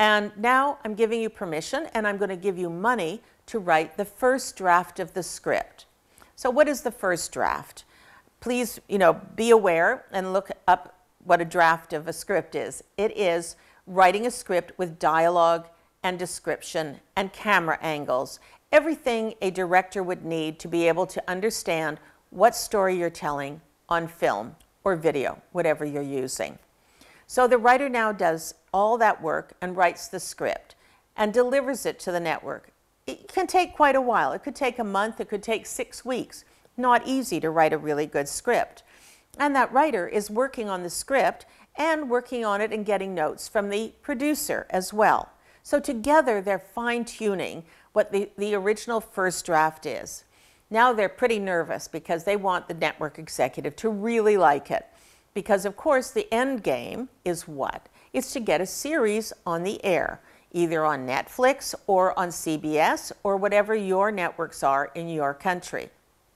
And now I'm giving you permission, and I'm going to give you money to write the first draft of the script. So what is the first draft? Please, be aware and look up what a draft of a script is. It is writing a script with dialogue and description and camera angles, everything a director would need to be able to understand what story you're telling on film or video, whatever you're using. So the writer now does all that work and writes the script and delivers it to the network. It can take quite a while. It could take a month, it could take 6 weeks. Not easy to write a really good script. And that writer is working on the script and working on it and getting notes from the producer as well. So together they're fine-tuning what the original first draft is. Now they're pretty nervous because they want the network executive to really like it. Because of course the end game is what? It's to get a series on the air, either on Netflix or on CBS or whatever your networks are in your country.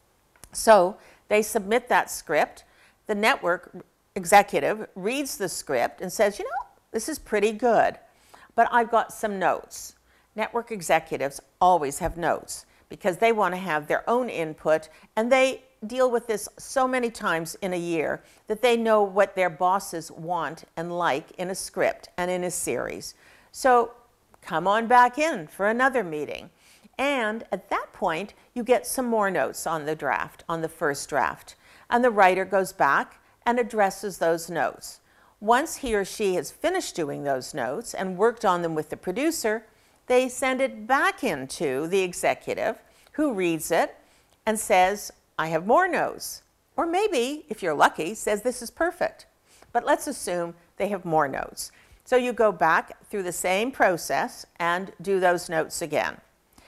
So they submit that script. The network executive reads the script and says, this is pretty good, but I've got some notes. Network executives always have notes because they want to have their own input, and they deal with this so many times in a year that they know what their bosses want and like in a script and in a series. So come on back in for another meeting. And at that point, you get some more notes on the draft, on the first draft. And the writer goes back and addresses those notes. Once he or she has finished doing those notes and worked on them with the producer, they send it back into the executive who reads it and says, I have more notes. Or maybe, if you're lucky, says this is perfect. But let's assume they have more notes. So you go back through the same process and do those notes again.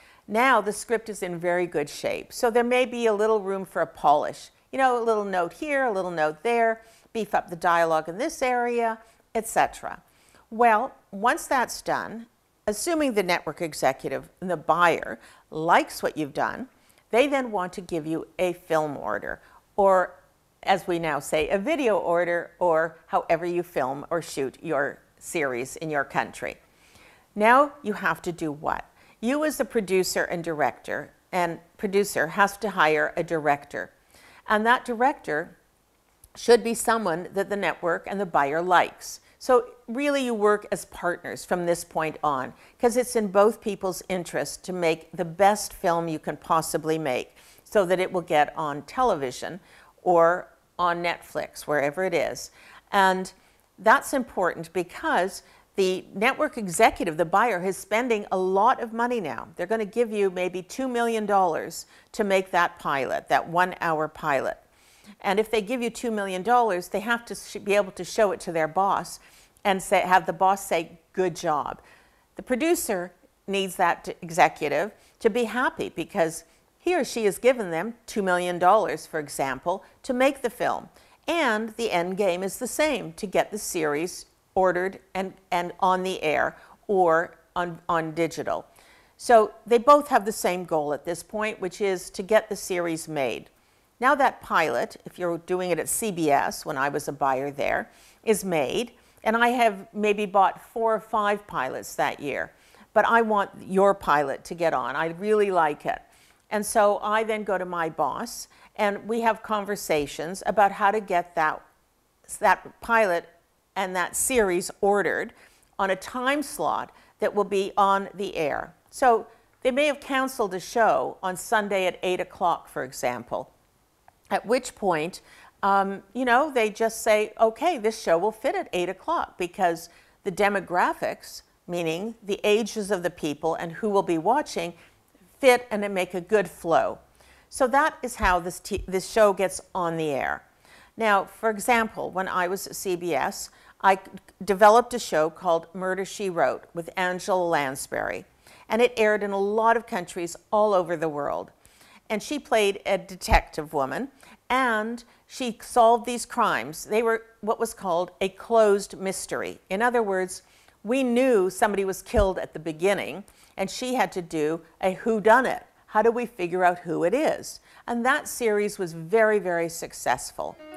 Now the script is in very good shape. So there may be a little room for a polish. A little note here, a little note there, beef up the dialogue in this area, etc. Well, once that's done, assuming the network executive and the buyer likes what you've done, they then want to give you a film order, or as we now say, a video order, or however you film or shoot your series in your country. Now you have to do what? You as the producer and director, and producer has to hire a director. And that director should be someone that the network and the buyer likes. So really you work as partners from this point on, because it's in both people's interest to make the best film you can possibly make so that it will get on television or on Netflix, wherever it is. And that's important because the network executive, the buyer, is spending a lot of money now. They're going to give you maybe $2 million to make that pilot, that 1-hour pilot. And if they give you $2 million, they have to be able to show it to their boss and have the boss say, good job. The producer needs that executive to be happy because he or she has given them $2 million, for example, to make the film. And the end game is the same, to get the series ordered and on the air or on digital. So they both have the same goal at this point, which is to get the series made. Now that pilot, if you're doing it at CBS, when I was a buyer there, is made, and I have maybe bought 4 or 5 pilots that year, but I want your pilot to get on. I really like it. And so I then go to my boss, and we have conversations about how to get that pilot and that series ordered on a time slot that will be on the air. So they may have canceled a show on Sunday at 8 o'clock, for example, at which point, they just say, okay, this show will fit at 8 o'clock because the demographics, meaning the ages of the people and who will be watching, fit and make a good flow. So that is how this show gets on the air. Now, for example, when I was at CBS, I developed a show called Murder, She Wrote with Angela Lansbury, and it aired in a lot of countries all over the world. And she played a detective woman, and she solved these crimes. They were what was called a closed mystery. In other words, we knew somebody was killed at the beginning, and she had to do a whodunit. How do we figure out who it is? And that series was very, very successful.